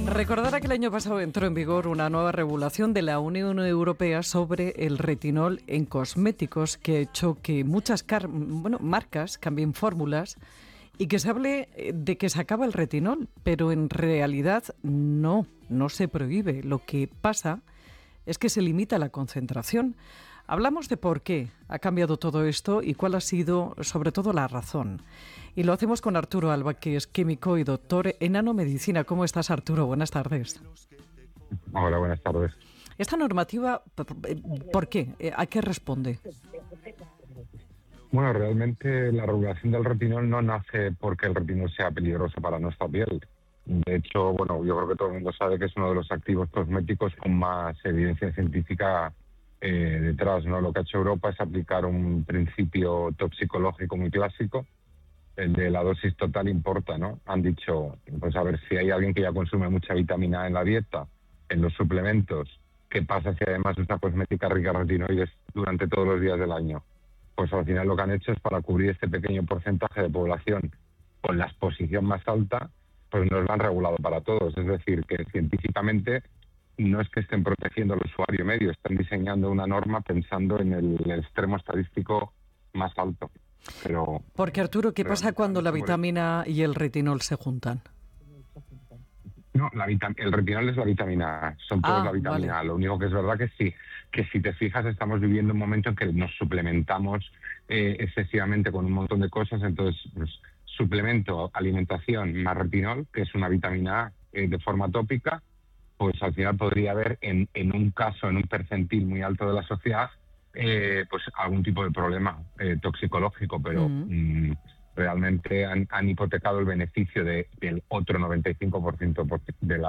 Recordará que el año pasado entró en vigor una nueva regulación de la Unión Europea sobre el retinol en cosméticos que ha hecho que muchas marcas cambien fórmulas y que se hable de que se acaba el retinol, pero en realidad no se prohíbe. Lo que pasa es que se limita la concentración. Hablamos de por qué ha cambiado todo esto y cuál ha sido, sobre todo, la razón. Y lo hacemos con Arturo Alba, que es químico y doctor en nanomedicina. ¿Cómo estás, Arturo? Buenas tardes. Hola, buenas tardes. ¿Esta normativa, por qué? ¿A qué responde? Bueno, realmente la regulación del retinol no nace porque el retinol sea peligroso para nuestra piel. De hecho, bueno, yo creo que todo el mundo sabe que es uno de los activos cosméticos con más evidencia científica detrás, ¿no? Lo que ha hecho Europa es aplicar un principio toxicológico muy clásico, el de la dosis total importa, ¿no? Han dicho, pues a ver, si hay alguien que ya consume mucha vitamina A en la dieta, en los suplementos, ¿qué pasa si además usa cosmética rica en retinoides durante todos los días del año? Pues al final lo que han hecho es para cubrir este pequeño porcentaje de población con la exposición más alta, pues nos lo han regulado para todos. Es decir, que científicamente no es que estén protegiendo al usuario medio, están diseñando una norma pensando en el extremo estadístico más alto. Pero porque, Arturo, ¿qué pasa cuando la vitamina A y el retinol se juntan? No, el retinol es la vitamina A, son todos la vitamina vale. A. Lo único que es verdad que sí, que si te fijas estamos viviendo un momento en que nos suplementamos excesivamente con un montón de cosas, entonces pues, suplemento alimentación más retinol, que es una vitamina A de forma tópica, pues al final podría haber en un caso, en un percentil muy alto de la sociedad, pues algún tipo de problema toxicológico, pero realmente han hipotecado el beneficio del otro 95% de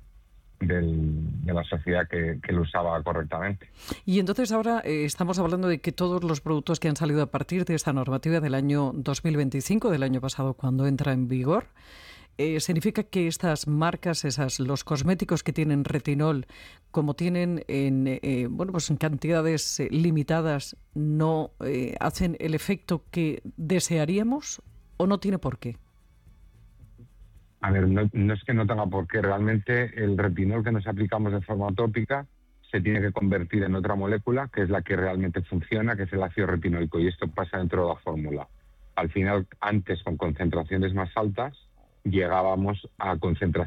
la sociedad que lo usaba correctamente. Y entonces ahora estamos hablando de que todos los productos que han salido a partir de esta normativa del año 2025, del año pasado cuando entra en vigor, significa que estas marcas, los cosméticos que tienen retinol, como tienen en cantidades limitadas, no hacen el efecto que desearíamos, ¿o no tiene por qué? A ver, no es que no tenga por qué. Realmente el retinol que nos aplicamos de forma tópica se tiene que convertir en otra molécula, que es la que realmente funciona, que es el ácido retinoico, y esto pasa dentro de la fórmula. Al final, antes, con concentraciones más altas, llegábamos a concentraciones